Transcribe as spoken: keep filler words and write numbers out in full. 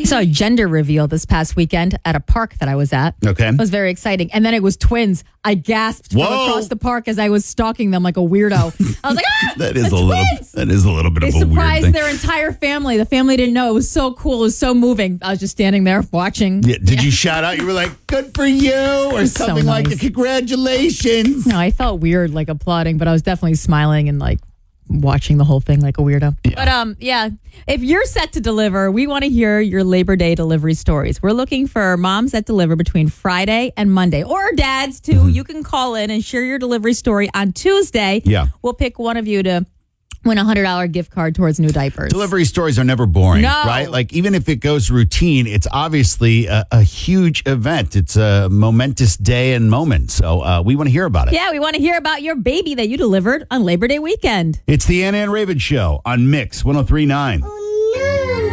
saw a gender reveal this past weekend at a park that I was at. Okay. It was very exciting. And then it was twins. I gasped from Whoa. across the park as I was stalking them like a weirdo. I was like, ah, That is the a little. twins! That is a little bit They of a weird surprised thing. their entire family. The family didn't know. It was so cool. It was so moving. I was just standing there watching. Yeah, did you shout out? You were like, "Good for you," or So something like, nice. "Congratulations." No, I felt weird, like applauding, but I was definitely smiling and like watching the whole thing like a weirdo. Yeah. But um, yeah, if you're set to deliver, we want to hear your Labor Day delivery stories. We're looking for moms that deliver between Friday and Monday, or dads too. Mm-hmm. You can call in and share your delivery story on Tuesday. Yeah. We'll pick one of you to win a one hundred dollars gift card towards new diapers. Delivery stories are never boring, No. right? Like, even if it goes routine, it's obviously a, a huge event. It's a momentous day and moment. So uh, we want to hear about it. Yeah, we want to hear about your baby that you delivered on Labor Day weekend. It's the Anna and Raven Show on Mix one oh three point nine. Oh,